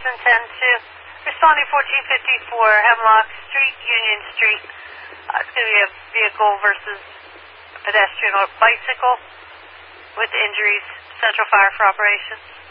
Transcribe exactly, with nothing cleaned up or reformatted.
Austin ten two. Responding fourteen fifty-four Hemlock Street, Union Street. Uh, it's going to be a vehicle versus a pedestrian or bicycle with injuries. Central Fire for operations.